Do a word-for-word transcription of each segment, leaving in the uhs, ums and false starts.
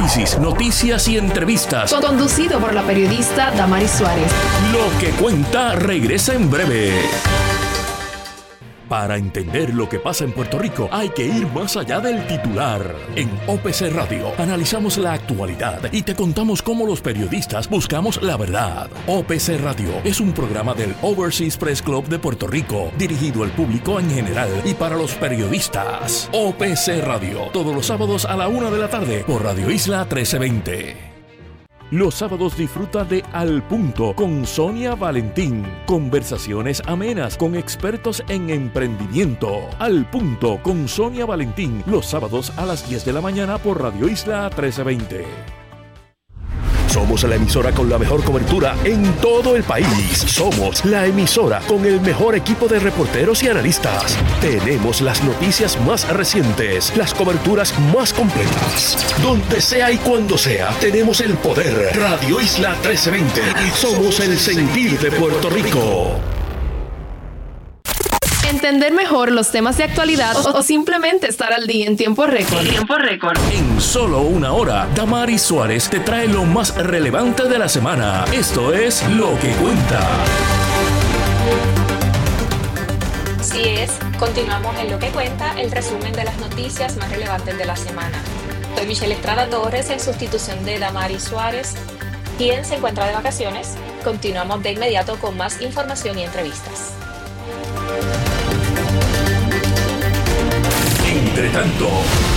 análisis, noticias y entrevistas. Conducido por la periodista Damaris Suárez. Lo que cuenta regresa en breve. Para entender lo que pasa en Puerto Rico, hay que ir más allá del titular. En O P C Radio analizamos la actualidad y te contamos cómo los periodistas buscamos la verdad. O P C Radio es un programa del Overseas Press Club de Puerto Rico, dirigido al público en general y para los periodistas. O P C Radio, todos los sábados a la una de la tarde por Radio Isla trece veinte. Los sábados disfruta de Al Punto con Sonia Valentín. Conversaciones amenas con expertos en emprendimiento. Al Punto con Sonia Valentín. Los sábados a las diez de la mañana por Radio Isla trece veinte. Somos la emisora con la mejor cobertura en todo el país. Somos la emisora con el mejor equipo de reporteros y analistas. Tenemos las noticias más recientes, las coberturas más completas. Donde sea y cuando sea, tenemos el poder. Radio Isla trece veinte. Somos el sentir de Puerto Rico. Entender mejor los temas de actualidad o, o simplemente estar al día en tiempo récord. Tiempo récord. En solo una hora, Damaris Suárez te trae lo más relevante de la semana. Esto es Lo que Cuenta. Así es, continuamos en Lo que Cuenta, el resumen de las noticias más relevantes de la semana. Soy Michelle Estrada Torres en sustitución de Damaris Suárez, quien se encuentra de vacaciones. Continuamos de inmediato con más información y entrevistas. Entre tanto,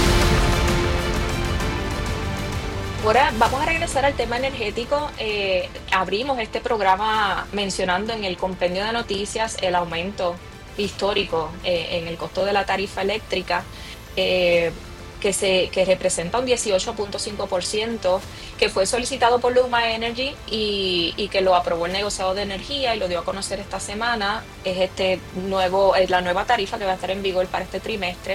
ahora vamos a regresar al tema energético. Eh, abrimos este programa mencionando en el compendio de noticias el aumento histórico eh, en el costo de la tarifa eléctrica, eh, que, se, que representa un dieciocho punto cinco por ciento, que fue solicitado por Luma Energy y, y que lo aprobó el negociado de energía y lo dio a conocer esta semana. Es este nuevo, es la nueva tarifa que va a estar en vigor para este trimestre.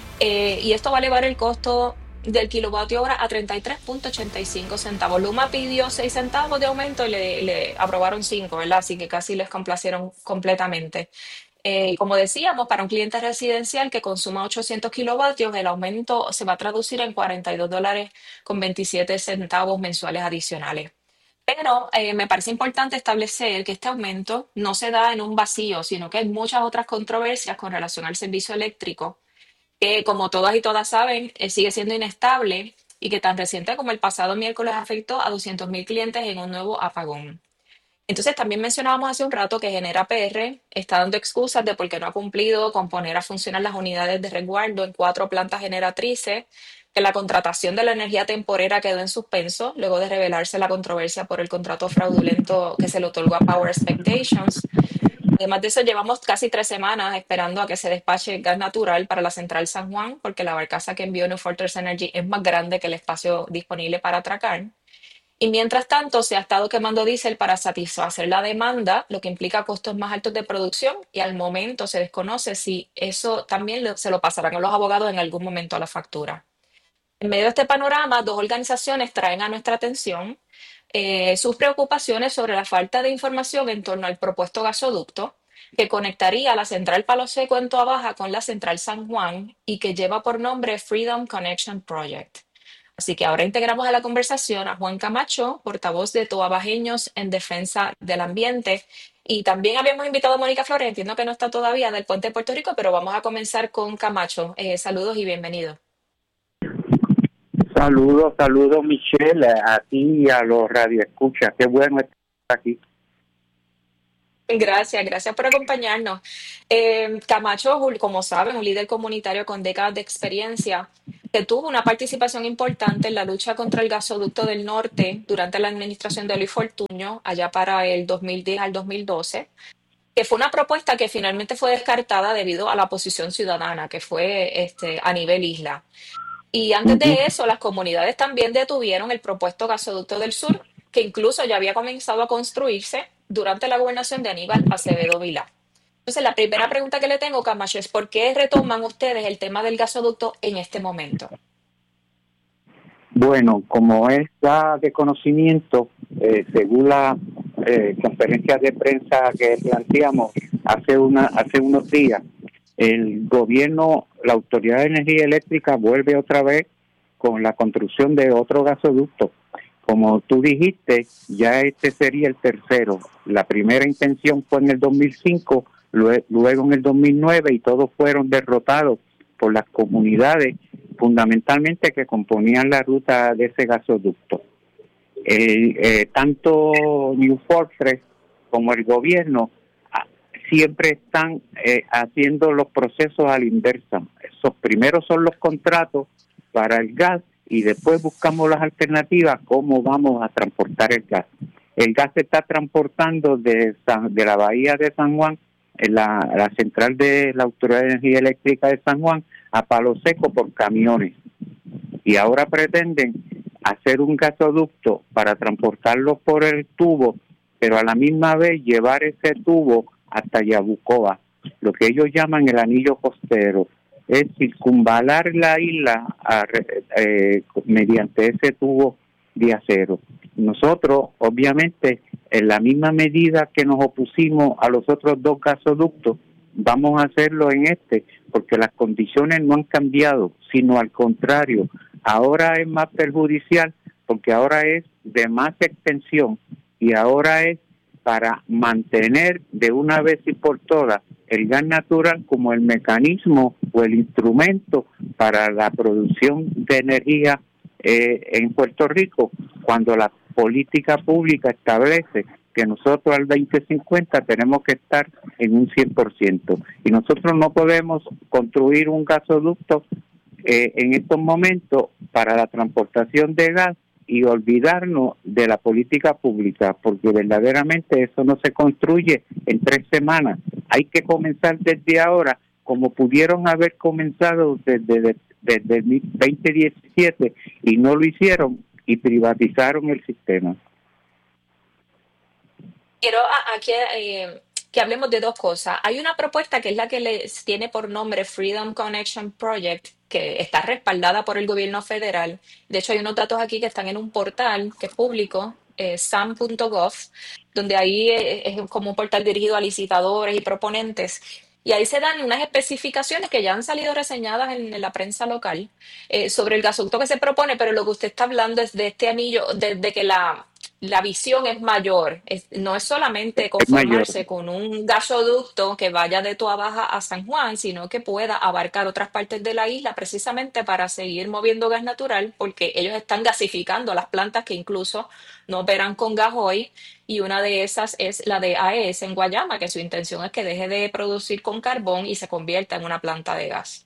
Eh, y esto va a elevar el costo del kilovatio hora a treinta y tres punto ochenta y cinco centavos. Luma pidió seis centavos de aumento y le, le aprobaron cinco, ¿verdad? Así que casi les complacieron completamente. Eh, como decíamos, para un cliente residencial que consuma ochocientos kilovatios, el aumento se va a traducir en cuarenta y dos dólares con veintisiete centavos mensuales adicionales. Pero eh, me parece importante establecer que este aumento no se da en un vacío, sino que hay muchas otras controversias con relación al servicio eléctrico, que como todas y todas saben, eh, sigue siendo inestable y que tan reciente como el pasado miércoles afectó a doscientos mil clientes en un nuevo apagón. Entonces también mencionábamos hace un rato que Genera P R está dando excusas de por qué no ha cumplido con poner a funcionar las unidades de resguardo en cuatro plantas generatrices, que la contratación de la energía temporera quedó en suspenso luego de revelarse la controversia por el contrato fraudulento que se le otorgó a Power Expectations. Además de eso, llevamos casi tres semanas esperando a que se despache gas natural para la central San Juan, porque la barcaza que envió New Fortress Energy es más grande que el espacio disponible para atracar. Y mientras tanto, se ha estado quemando diésel para satisfacer la demanda, lo que implica costos más altos de producción, y al momento se desconoce si eso también lo, se lo pasarán a los abogados en algún momento a la factura. En medio de este panorama, dos organizaciones traen a nuestra atención eh, sus preocupaciones sobre la falta de información en torno al propuesto gasoducto que conectaría la central Palo Seco en Toa Baja con la central San Juan y que lleva por nombre Freedom Connection Project. Así que ahora integramos a la conversación a Juan Camacho, portavoz de Toabajeños en Defensa del Ambiente. Y también habíamos invitado a Mónica Flores, entiendo que no está todavía, del Puente de Puerto Rico, pero vamos a comenzar con Camacho. Eh, saludos y bienvenido. Saludos, saludos Michelle, a ti y a los radioescuchas. Qué bueno estar aquí. Gracias, gracias por acompañarnos. Eh, Camacho, como saben, un líder comunitario con décadas de experiencia, que tuvo una participación importante en la lucha contra el gasoducto del norte durante la administración de Luis Fortuño, allá para el dos mil diez al dos mil doce, que fue una propuesta que finalmente fue descartada debido a la oposición ciudadana, que fue este, a nivel isla. Y antes de eso, las comunidades también detuvieron el propuesto gasoducto del sur, que incluso ya había comenzado a construirse durante la gobernación de Aníbal Acevedo Vilá. Entonces, la primera pregunta que le tengo, Camacho, es ¿por qué retoman ustedes el tema del gasoducto en este momento? Bueno, como está de conocimiento, eh, según la eh, conferencia de prensa que planteamos hace, una, hace unos días, el gobierno, la Autoridad de Energía Eléctrica vuelve otra vez con la construcción de otro gasoducto. Como tú dijiste, ya este sería el tercero. La primera intención fue en el dos mil cinco, luego en el dos mil nueve, y todos fueron derrotados por las comunidades, fundamentalmente que componían la ruta de ese gasoducto. Eh, eh, tanto New Fortress como el gobierno ah, siempre están eh, haciendo los procesos a la inversa. Esos primeros son los contratos para el gas y después buscamos las alternativas, cómo vamos a transportar el gas. El gas se está transportando de, San, de la bahía de San Juan, en la, la central de la Autoridad de Energía Eléctrica de San Juan, a Palo Seco por camiones. Y ahora pretenden hacer un gasoducto para transportarlo por el tubo, pero a la misma vez llevar ese tubo hasta Yabucoa, lo que ellos llaman el anillo costero. Es circunvalar la isla a, eh, mediante ese tubo de acero. Nosotros, obviamente, en la misma medida que nos opusimos a los otros dos gasoductos, vamos a hacerlo en este, porque las condiciones no han cambiado, sino al contrario, ahora es más perjudicial, porque ahora es de más extensión y ahora es para mantener de una vez y por todas el gas natural como el mecanismo o el instrumento para la producción de energía eh, en Puerto Rico, cuando la política pública establece que nosotros al veinte cincuenta tenemos que estar en un cien por ciento. Y nosotros no podemos construir un gasoducto eh, en estos momentos para la transportación de gas y olvidarnos de la política pública, porque verdaderamente eso no se construye en tres semanas. Hay que comenzar desde ahora, como pudieron haber comenzado desde, desde, desde el veinte diecisiete, y no lo hicieron y privatizaron el sistema. Quiero aquí eh, que hablemos de dos cosas. Hay una propuesta que es la que les tiene por nombre Freedom Connection Project, que está respaldada por el gobierno federal. De hecho, hay unos datos aquí que están en un portal que es público, eh, S A M punto gov, donde ahí es, es como un portal dirigido a licitadores y proponentes. Y ahí se dan unas especificaciones que ya han salido reseñadas en, en la prensa local eh, sobre el gasoducto que se propone, pero lo que usted está hablando es de este anillo, de, de que la, la visión es mayor. Es, no es solamente conformarse con un gasoducto que vaya de Toa Baja a San Juan, sino que pueda abarcar otras partes de la isla precisamente para seguir moviendo gas natural, porque ellos están gasificando las plantas que incluso no operan con gas hoy, y una de esas es la de A E S en Guayama, que su intención es que deje de producir con carbón y se convierta en una planta de gas.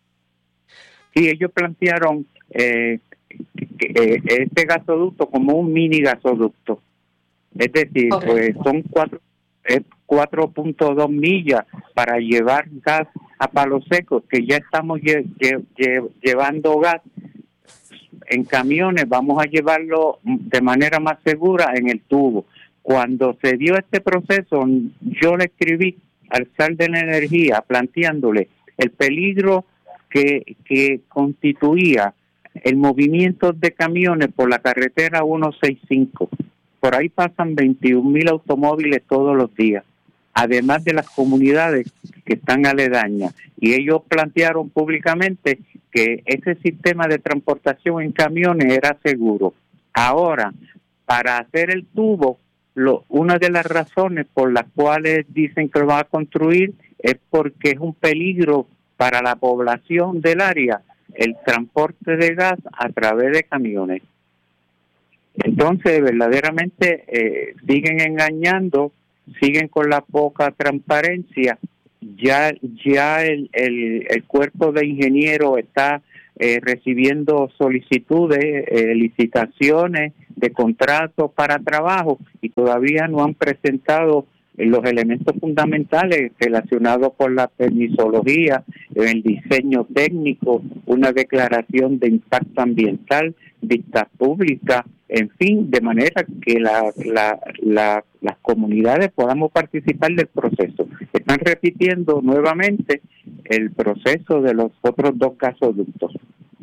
Sí, ellos plantearon eh, eh, este gasoducto como un mini gasoducto. Es decir, okay. pues son cuatro eh, cuatro punto dos millas para llevar gas a Palo Seco, que ya estamos lle- lle- lle- llevando gas en camiones, vamos a llevarlo de manera más segura en el tubo. Cuando se dio este proceso, yo le escribí al S A R de la Energía planteándole el peligro que, que constituía el movimiento de camiones por la carretera ciento sesenta y cinco. Por ahí pasan veintiún mil automóviles todos los días, además de las comunidades que están aledañas. Y ellos plantearon públicamente que ese sistema de transportación en camiones era seguro. Ahora, para hacer el tubo, lo, una de las razones por las cuales dicen que lo van a construir es porque es un peligro para la población del área el transporte de gas a través de camiones. Entonces, verdaderamente eh, siguen engañando, siguen con la poca transparencia. Ya ya el, el, el cuerpo de ingenieros está eh, recibiendo solicitudes, eh, licitaciones de contratos para trabajo, y todavía no han presentado los elementos fundamentales relacionados con la permisología, el diseño técnico, una declaración de impacto ambiental, vistas públicas, en fin, de manera que la, la, la, las comunidades podamos participar del proceso. Están repitiendo nuevamente el proceso de los otros dos gasoductos.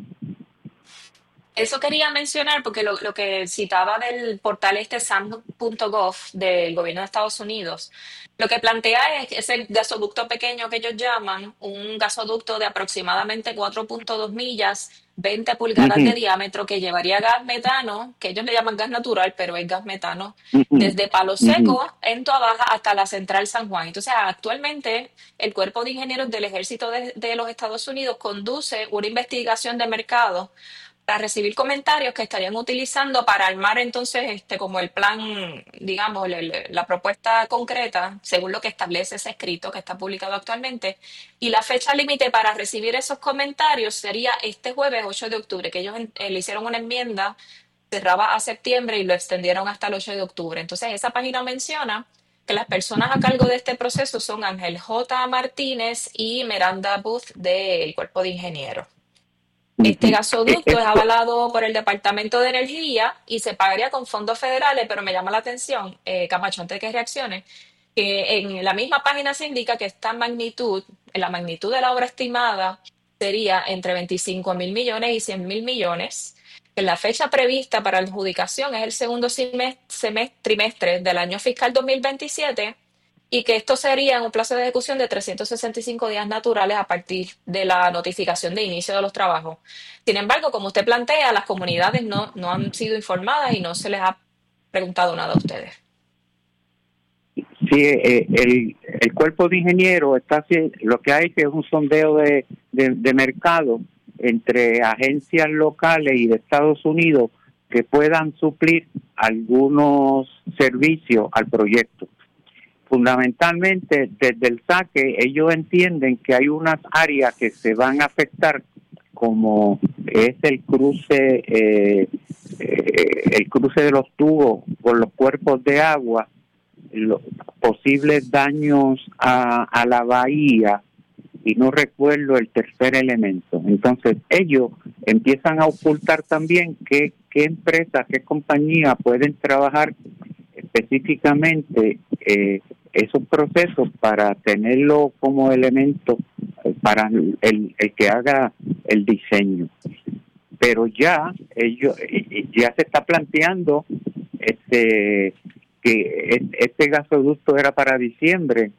Eso quería mencionar porque lo, lo que citaba del portal este S A M punto gov del gobierno de Estados Unidos, lo que plantea es ese gasoducto pequeño que ellos llaman, un gasoducto de aproximadamente cuatro punto dos millas, veinte pulgadas Ujú, de diámetro, que llevaría gas metano, que ellos le llaman gas natural, pero es gas metano, ujú, desde Palo ujú. Seco en Toa Baja hasta la Central San Juan. Entonces, actualmente el Cuerpo de Ingenieros del Ejército de, de los Estados Unidos conduce una investigación de mercado para recibir comentarios que estarían utilizando para armar entonces este como el plan, digamos, el- el- la propuesta concreta, según lo que establece ese escrito que está publicado actualmente. Y la fecha límite para recibir esos comentarios sería este jueves ocho de octubre, que ellos en- eh, le hicieron una enmienda, cerraba a septiembre y lo extendieron hasta el ocho de octubre. Entonces, esa página menciona que las personas a cargo de este proceso son Ángel J. Martínez y Miranda Booth del Cuerpo de Ingenieros. Este Ujú. E- gasoducto es Esto, avalado por el Departamento de Energía y se pagaría con fondos federales, pero me llama la atención, eh, Camacho, antes de que reaccione, que en la misma página se indica que esta magnitud, la magnitud de la obra estimada sería entre veinticinco mil millones y cien mil millones, que la fecha prevista para la adjudicación es el segundo semestre, semestre- trimestre del año fiscal dos mil veintisiete y que esto sería en un plazo de ejecución de trescientos sesenta y cinco días naturales a partir de la notificación de inicio de los trabajos. Sin embargo, como usted plantea, las comunidades no, no han sido informadas y no se les ha preguntado nada a ustedes. sí, eh, el, el cuerpo de ingenieros está haciendo, lo que hay que es un sondeo de, de, de mercado entre agencias locales y de Estados Unidos que puedan suplir algunos servicios al proyecto. Fundamentalmente, desde el saque, ellos entienden que hay unas áreas que se van a afectar, como es el cruce, eh, eh, el cruce de los tubos por los cuerpos de agua, los posibles daños a, a la bahía, y no recuerdo el tercer elemento. Entonces, ellos empiezan a ocultar también qué, qué empresas, qué compañías pueden trabajar específicamente eh, esos procesos para tenerlo como elemento eh, para el, el que haga el diseño. Pero ya ellos ya se está planteando este que este gasoducto era para diciembre,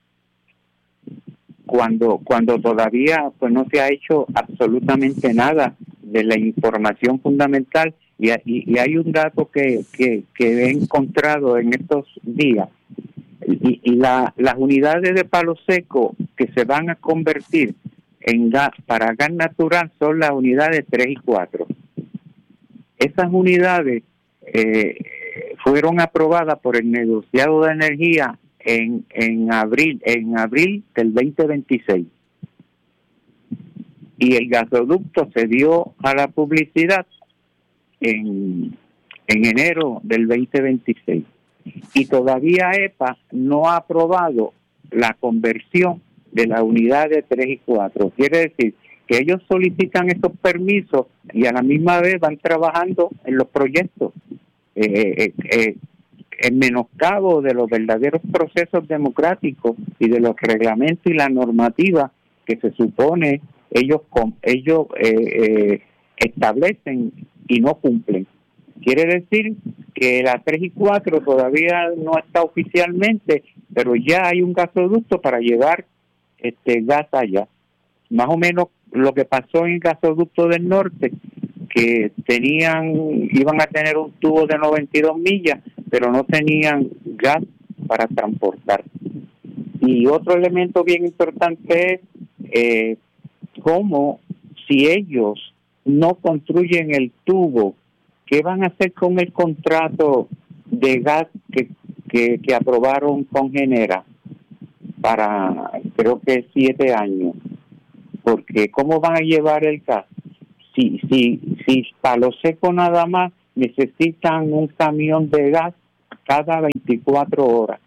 cuando cuando todavía pues no se ha hecho absolutamente nada de la información fundamental. Y, y, y hay un dato que, que, que he encontrado en estos días, y, y la, las unidades de Palo Seco que se van a convertir en gas para gas natural son las unidades tres y cuatro. Esas unidades eh, fueron aprobadas por el negociado de energía en, en abril en abril del veinte veintiséis, y el gasoducto se dio a la publicidad en, en enero del veinte veintiséis, y todavía E P A no ha aprobado la conversión de la unidad de tres y cuatro. Quiere decir que ellos solicitan esos permisos y a la misma vez van trabajando en los proyectos, eh, eh, eh, en menoscabo de los verdaderos procesos democráticos y de los reglamentos y la normativa que se supone ellos, ellos eh, eh, establecen y no cumplen. Quiere decir que la tres y cuatro todavía no está oficialmente, pero ya hay un gasoducto para llevar este gas allá. Más o menos lo que pasó en el gasoducto del norte, que tenían, iban a tener un tubo de noventa y dos millas, pero no tenían gas para transportar. Y otro elemento bien importante es eh, cómo, si ellos no construyen el tubo, ¿qué van a hacer con el contrato de gas que, que, que aprobaron con Genera para, creo que siete años? Porque ¿cómo van a llevar el gas? Si, si, si Palo Seco nada más necesitan un camión de gas cada veinticuatro horas.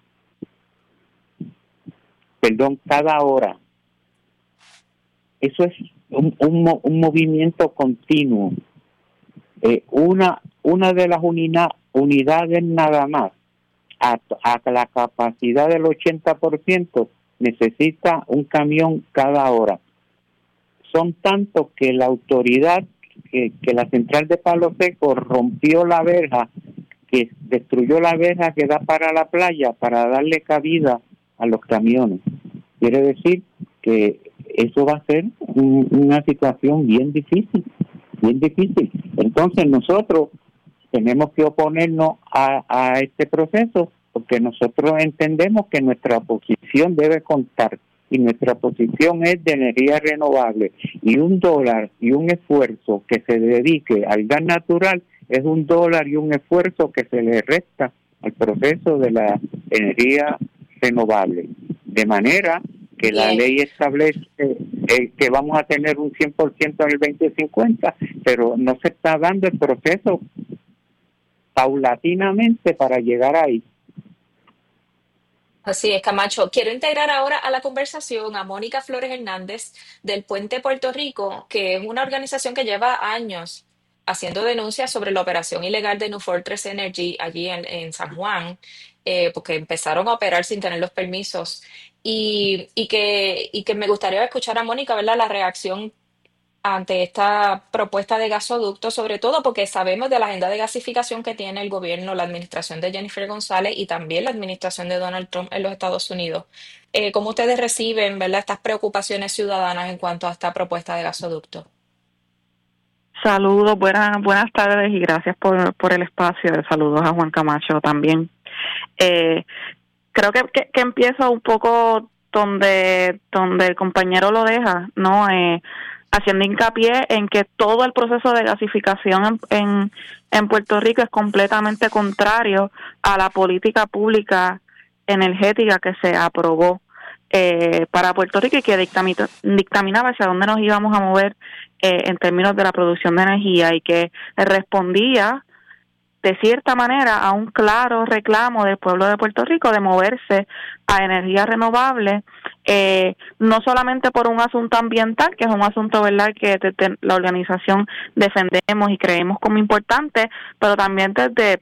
Perdón, cada hora. Eso es un, un, un movimiento continuo. Eh, una una de las unina, unidades nada más a, a la capacidad del ochenta por ciento necesita un camión cada hora. Son tantos que la autoridad, que, que la central de Palo Seco rompió la verja, que destruyó la verja que da para la playa para darle cabida a los camiones. Quiere decir que eso va a ser un, una situación bien difícil. bien difícil. Entonces nosotros tenemos que oponernos a, a este proceso porque nosotros entendemos que nuestra posición debe contar y nuestra posición es de energía renovable y un dólar y un esfuerzo que se dedique al gas natural es un dólar y un esfuerzo que se le resta al proceso de la energía renovable. De manera que Bien. La ley establece eh, que vamos a tener un cien por ciento en el veinte cincuenta, pero no se está dando el proceso paulatinamente para llegar ahí. Así es, Camacho. Quiero integrar ahora a la conversación a Mónica Flores Hernández del Puente Puerto Rico, que es una organización que lleva años haciendo denuncias sobre la operación ilegal de New Fortress Energy allí en, en San Juan, eh, porque empezaron a operar sin tener los permisos. Y, y, que, y que me gustaría escuchar a Mónica, ¿verdad?, la reacción ante esta propuesta de gasoducto, sobre todo porque sabemos de la agenda de gasificación que tiene el gobierno, la administración de Jennifer González y también la administración de Donald Trump en los Estados Unidos. Eh, ¿Cómo ustedes reciben, verdad, estas preocupaciones ciudadanas en cuanto a esta propuesta de gasoducto? Saludos, buenas buenas tardes y gracias por, por el espacio. Saludos a Juan Camacho también. Eh, creo que, que, que empiezo un poco donde, donde el compañero lo deja, ¿no? Eh, haciendo hincapié en que todo el proceso de gasificación en, en, en Puerto Rico es completamente contrario a la política pública energética que se aprobó eh, para Puerto Rico y que dictamina, dictaminaba hacia dónde nos íbamos a mover eh, en términos de la producción de energía y que respondía de cierta manera a un claro reclamo del pueblo de Puerto Rico de moverse a energía renovable, eh, no solamente por un asunto ambiental, que es un asunto, ¿verdad?, que desde la organización defendemos y creemos como importante, pero también desde,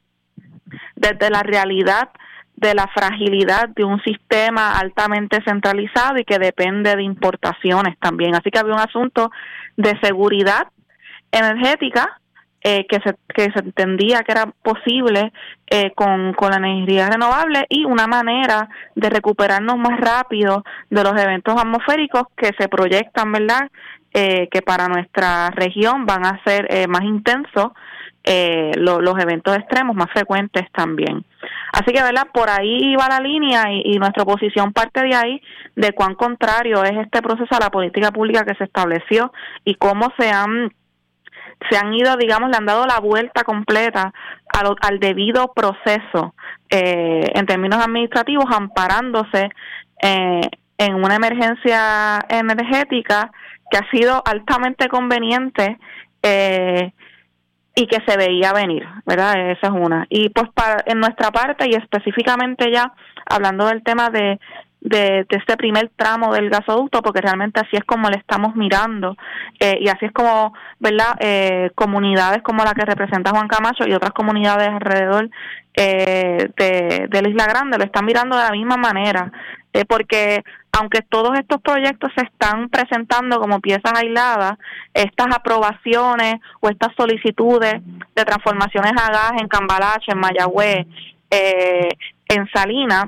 desde la realidad de la fragilidad de un sistema altamente centralizado y que depende de importaciones también. Así que había un asunto de seguridad energética Eh, que se que se entendía que era posible eh, con, con la energía renovable y una manera de recuperarnos más rápido de los eventos atmosféricos que se proyectan, ¿verdad?, eh, que para nuestra región van a ser eh, más intensos, eh, lo, los eventos extremos más frecuentes también. Así que, ¿verdad?, por ahí va la línea y, y nuestra posición parte de ahí, de cuán contrario es este proceso a la política pública que se estableció y cómo se han se han ido, digamos, le han dado la vuelta completa a lo, al debido proceso eh, en términos administrativos, amparándose eh, en una emergencia energética que ha sido altamente conveniente eh, y que se veía venir, ¿verdad? Esa es una. Y pues para, en nuestra parte, y específicamente ya hablando del tema de De, de este primer tramo del gasoducto, porque realmente así es como le estamos mirando eh, y así es como, ¿verdad?, eh, comunidades como la que representa Juan Camacho y otras comunidades alrededor eh, de, de la Isla Grande lo están mirando de la misma manera, eh, porque aunque todos estos proyectos se están presentando como piezas aisladas, estas aprobaciones o estas solicitudes de transformaciones a gas en Cambalache, en Mayagüez, eh, en Salinas,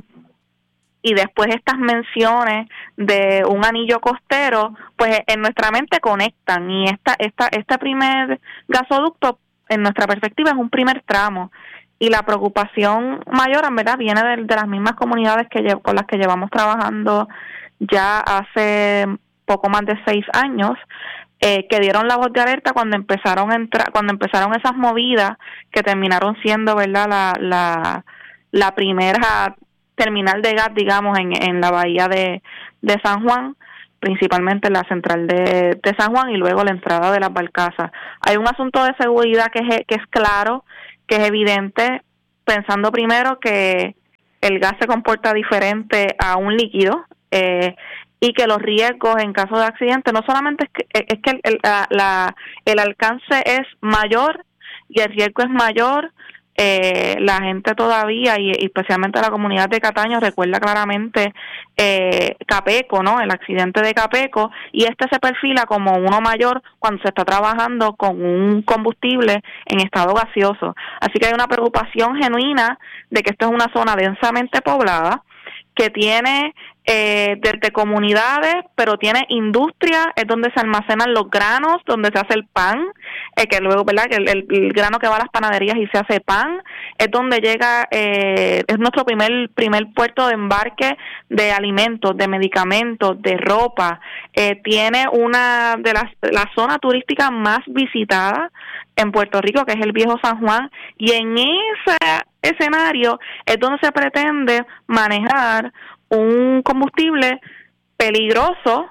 y después estas menciones de un anillo costero, pues en nuestra mente conectan, y esta esta este primer gasoducto, en nuestra perspectiva, es un primer tramo, y la preocupación mayor, en verdad, viene de, de las mismas comunidades que lle- con las que llevamos trabajando ya hace poco más de seis años, eh, que dieron la voz de alerta cuando empezaron a entrar, cuando empezaron esas movidas que terminaron siendo, ¿verdad?, la la la primera terminal de gas, digamos, en, en la bahía de, de San Juan, principalmente en la central de, de San Juan y luego la entrada de las barcazas. Hay un asunto de seguridad que es, que es claro, que es evidente, pensando primero que el gas se comporta diferente a un líquido eh, y que los riesgos en caso de accidente no solamente es que, es que el, el, la, la, el alcance es mayor y el riesgo es mayor. Eh, la gente todavía, y, y especialmente la comunidad de Cataño, recuerda claramente eh, Capeco, ¿no?, el accidente de Capeco, y este se perfila como uno mayor cuando se está trabajando con un combustible en estado gaseoso. Así que hay una preocupación genuina de que esto es una zona densamente poblada, que tiene eh, desde comunidades, pero tiene industria, es donde se almacenan los granos, donde se hace el pan, eh, que luego, ¿verdad?, que el, el, el grano que va a las panaderías y se hace pan, es donde llega, eh, es nuestro primer primer puerto de embarque de alimentos, de medicamentos, de ropa, eh, tiene una de las la zona turística más visitada en Puerto Rico, que es el Viejo San Juan, y en ese escenario es donde se pretende manejar un combustible peligroso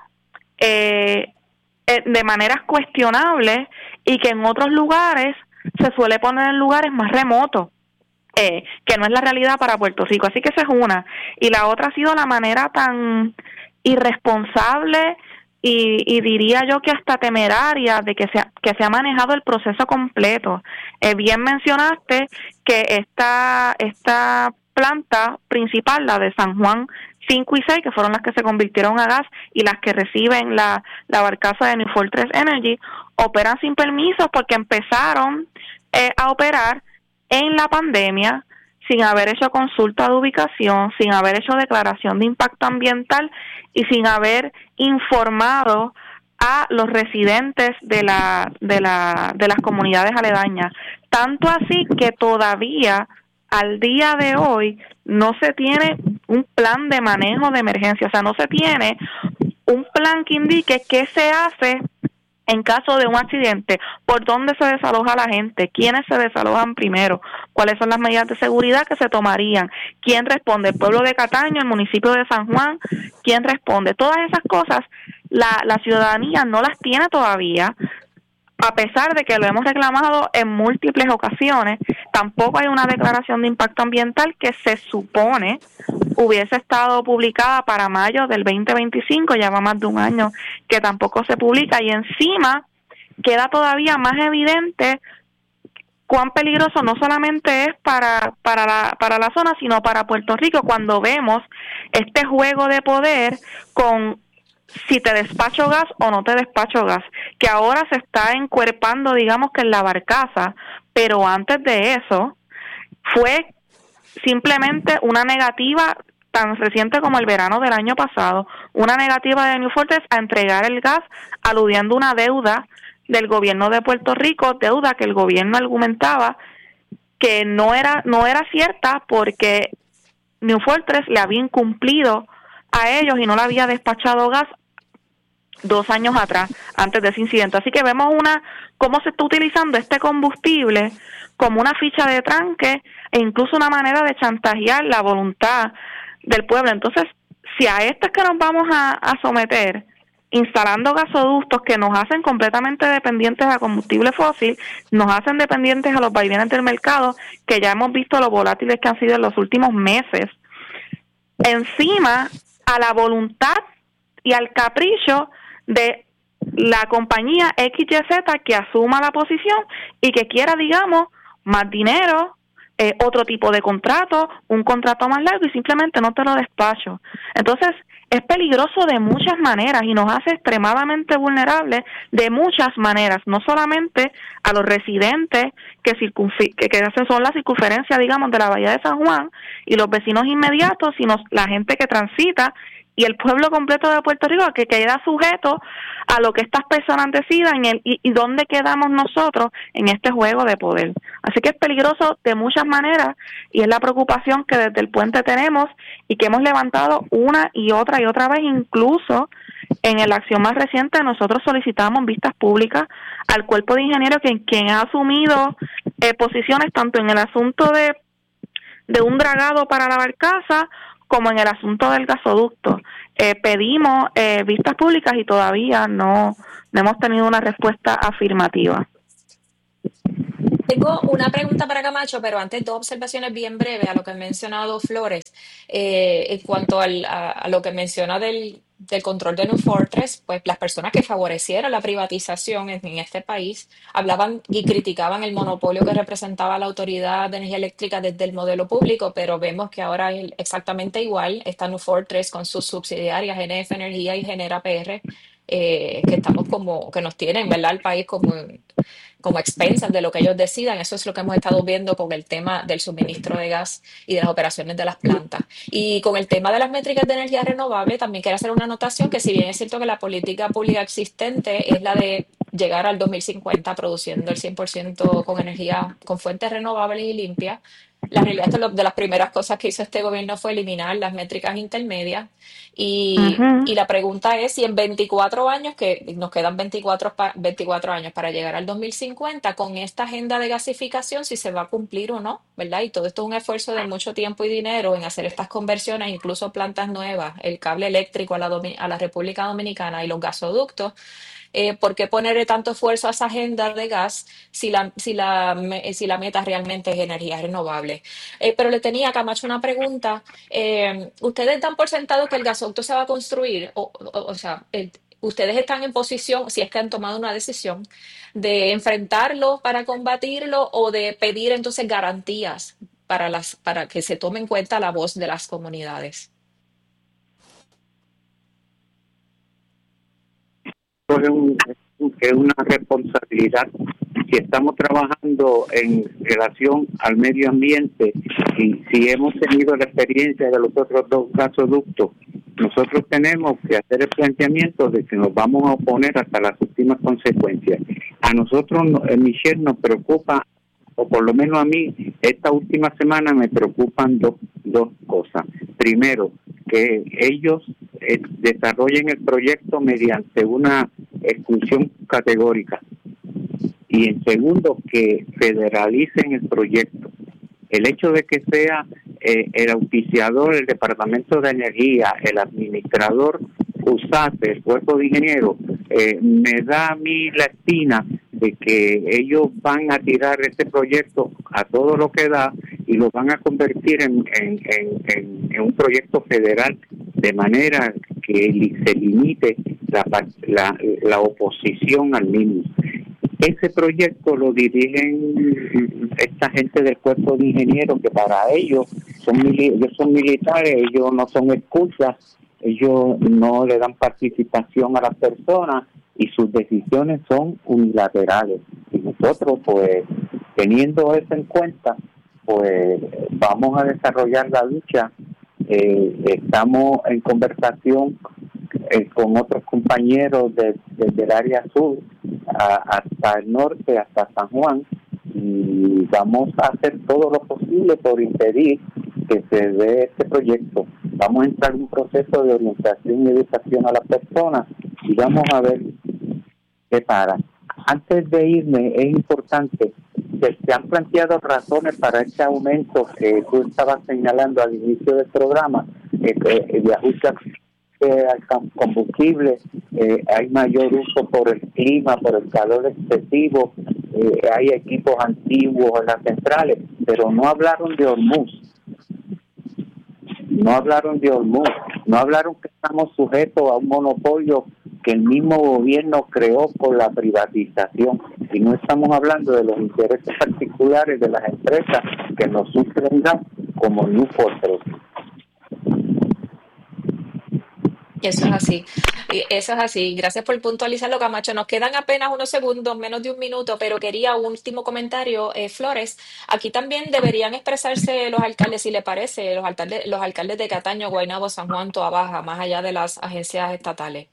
eh, eh, de maneras cuestionables y que en otros lugares se suele poner en lugares más remotos, eh, que no es la realidad para Puerto Rico. Así que esa es una. Y la otra ha sido la manera tan irresponsable y, y diría yo que hasta temeraria de que se ha, que se ha manejado el proceso completo. Eh, bien mencionaste que esta esta planta principal, la de San Juan cinco y seis, que fueron las que se convirtieron a gas y las que reciben la, la barcaza de New Fortress Energy, operan sin permisos porque empezaron eh, a operar en la pandemia sin haber hecho consulta de ubicación, sin haber hecho declaración de impacto ambiental y sin haber informado a los residentes de la de la de las comunidades aledañas. Tanto así que todavía al día de hoy no se tiene un plan de manejo de emergencia, o sea, no se tiene un plan que indique qué se hace en caso de un accidente, por dónde se desaloja la gente, quiénes se desalojan primero, cuáles son las medidas de seguridad que se tomarían, quién responde, el pueblo de Cataño, el municipio de San Juan, quién responde. Todas esas cosas la, la ciudadanía no las tiene todavía, a pesar de que lo hemos reclamado en múltiples ocasiones. Tampoco hay una declaración de impacto ambiental que se supone hubiese estado publicada para mayo del veinte veinticinco, ya va más de un año que tampoco se publica, y encima queda todavía más evidente cuán peligroso no solamente es para para la, para la zona, sino para Puerto Rico, cuando vemos este juego de poder con si te despacho gas o no te despacho gas, que ahora se está encuerpando, digamos que en la barcaza, pero antes de eso fue simplemente una negativa tan reciente como el verano del año pasado, una negativa de New Fortress a entregar el gas, aludiendo una deuda del gobierno de Puerto Rico, deuda que el gobierno argumentaba que no era no era cierta porque New Fortress le había incumplido a ellos y no le había despachado gas dos años atrás, antes de ese incidente. Así que vemos una cómo se está utilizando este combustible como una ficha de tranque e incluso una manera de chantajear la voluntad del pueblo. Entonces, si a esto es que nos vamos a, a someter, instalando gasoductos que nos hacen completamente dependientes a combustible fósil, nos hacen dependientes a los vaivenes del mercado, que ya hemos visto lo volátiles que han sido en los últimos meses, encima a la voluntad y al capricho de la compañía X Y Z que asuma la posición y que quiera, digamos, más dinero, eh, otro tipo de contrato, un contrato más largo y simplemente no te lo despacho. Entonces, es peligroso de muchas maneras y nos hace extremadamente vulnerables de muchas maneras, no solamente a los residentes que, circunfi- que, que hacen son la circunferencia, digamos, de la Bahía de San Juan y los vecinos inmediatos, sino la gente que transita y el pueblo completo de Puerto Rico que queda sujeto a lo que estas personas decidan y, y, y dónde quedamos nosotros en este juego de poder. Así que es peligroso de muchas maneras y es la preocupación que desde el puente tenemos y que hemos levantado una y otra y otra vez. Incluso en la acción más reciente nosotros solicitamos vistas públicas al cuerpo de ingenieros quien, quien ha asumido eh, posiciones tanto en el asunto de, de un dragado para la barcaza como en el asunto del gasoducto. Eh, pedimos eh, vistas públicas y todavía no, no hemos tenido una respuesta afirmativa. Tengo una pregunta para Camacho, pero antes dos observaciones bien breves a lo que ha mencionado Flores. Eh, en cuanto al, a, a lo que menciona del, del control de New Fortress, pues las personas que favorecieron la privatización en, en este país hablaban y criticaban el monopolio que representaba la Autoridad de Energía Eléctrica desde el modelo público, pero vemos que ahora es exactamente igual. Está New Fortress con sus subsidiarias G N F Energía y Genera P R, eh, que estamos como, que nos tienen, ¿verdad? El país como, como expensas de lo que ellos decidan. Eso es lo que hemos estado viendo con el tema del suministro de gas y de las operaciones de las plantas. Y con el tema de las métricas de energía renovable, también quiero hacer una anotación que si bien es cierto que la política pública existente es la de llegar al dos mil cincuenta produciendo el cien por ciento con energía, con fuentes renovables y limpias, la realidad es que lo- de las primeras cosas que hizo este gobierno fue eliminar las métricas intermedias y, Ujú. y la pregunta es si en veinticuatro años, que nos quedan veinticuatro, pa- veinticuatro años para llegar al dos mil cincuenta, con esta agenda de gasificación, si se va a cumplir o no, ¿verdad? Y todo esto es un esfuerzo de mucho tiempo y dinero en hacer estas conversiones, incluso plantas nuevas, el cable eléctrico a la, Domi- a la República Dominicana y los gasoductos. Eh, ¿por qué ponerle tanto esfuerzo a esa agenda de gas si la, si la, me- si la meta realmente es energía renovable? Eh, pero le tenía a Camacho una pregunta. Eh, ¿ustedes dan por sentado que el gasoducto se va a construir? O, o, o sea, el- ¿ustedes están en posición, si es que han tomado una decisión, de enfrentarlo para combatirlo o de pedir entonces garantías para, las, para que se tome en cuenta la voz de las comunidades? Es, un- es una responsabilidad. Si estamos trabajando en relación al medio ambiente y si hemos tenido la experiencia de los otros dos gasoductos, nosotros tenemos que hacer el planteamiento de que nos vamos a oponer hasta las últimas consecuencias. A nosotros, no- eh, Michelle, nos preocupa, o por lo menos a mí, esta última semana me preocupan dos, dos cosas. Primero, que ellos eh, desarrollen el proyecto mediante una exclusión categórica. Y en segundo, que federalicen el proyecto. El hecho de que sea eh, el auspiciador, el Departamento de Energía, el administrador USACE, el Cuerpo de Ingenieros, eh, me da a mí la espina de que ellos van a tirar este proyecto a todo lo que da y lo van a convertir en, en, en, en, en un proyecto federal, de manera que li- se limite la, la, la oposición al mismo. Ese proyecto lo dirigen esta gente del Cuerpo de Ingenieros, que para ellos son, mili- ellos son militares, ellos no son excusas, ellos no le dan participación a las personas y sus decisiones son unilaterales. Y nosotros, pues, teniendo eso en cuenta, pues vamos a desarrollar la lucha. Eh, estamos en conversación eh, con otros compañeros de, de, del área sur a, hasta el norte, hasta San Juan, y vamos a hacer todo lo posible por impedir que se dé este proyecto. Vamos a entrar en un proceso de orientación y educación a las personas y vamos a ver qué para. Antes de irme, es importante que se han planteado razones para este aumento que tú estabas señalando al inicio del programa, eh, eh, de ajuste al combustible, eh, hay mayor uso por el clima, por el calor excesivo, eh, hay equipos antiguos en las centrales, pero no hablaron de Hormuz, no hablaron de Hormuz, no hablaron que estamos sujetos a un monopolio que el mismo gobierno creó por la privatización, y no estamos hablando de los intereses particulares de las empresas que nos sufren como Newport. Eso es así, y eso es así. Gracias por puntualizarlo, Camacho. Nos quedan apenas unos segundos, menos de un minuto, pero quería un último comentario, eh, Flores. Aquí también deberían expresarse los alcaldes, si le parece, los alcaldes, los alcaldes de Cataño, Guaynabo, San Juan, Toa Baja, más allá de las agencias estatales.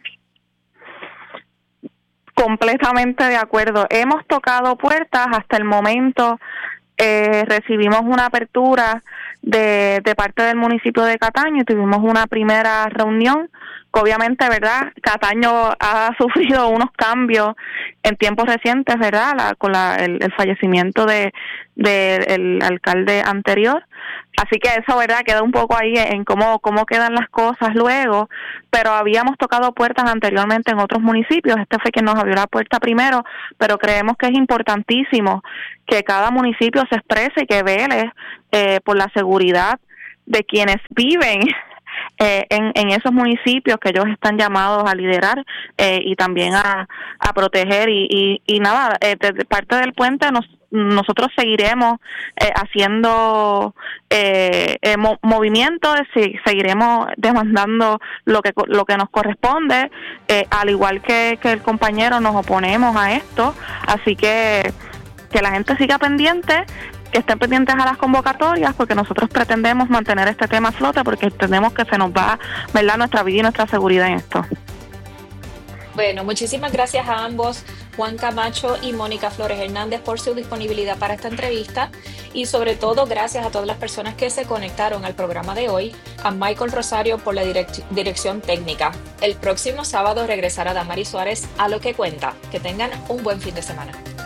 Completamente de acuerdo. Hemos tocado puertas hasta el momento. Eh, recibimos una apertura de, de parte del municipio de Cataño y tuvimos una primera reunión que obviamente, ¿verdad? Cataño ha sufrido unos cambios en tiempos recientes, ¿verdad? La, con la, el, el fallecimiento de, de el alcalde anterior. Así que eso, ¿verdad? Queda un poco ahí en cómo, cómo quedan las cosas luego, pero habíamos tocado puertas anteriormente en otros municipios. Este fue quien nos abrió la puerta primero, pero creemos que es importantísimo que cada municipio se exprese y que vele eh, por la seguridad de quienes viven eh, en, en esos municipios que ellos están llamados a liderar eh, y también a, a proteger. Y, y, y nada, eh, desde parte del puente nos nosotros seguiremos eh, haciendo eh, eh, mo- movimientos, sí, seguiremos demandando lo que lo que nos corresponde, eh, al igual que, que el compañero nos oponemos a esto, así que que la gente siga pendiente, que estén pendientes a las convocatorias, porque nosotros pretendemos mantener este tema a flote, porque entendemos que se nos va, ¿verdad?, nuestra vida y nuestra seguridad en esto. Bueno, muchísimas gracias a ambos, Juan Camacho y Mónica Flores Hernández, por su disponibilidad para esta entrevista, y sobre todo gracias a todas las personas que se conectaron al programa de hoy, a Michael Rosario por la direc- dirección técnica. El próximo sábado regresará Damaris Suárez a Lo que Cuenta. Que tengan un buen fin de semana.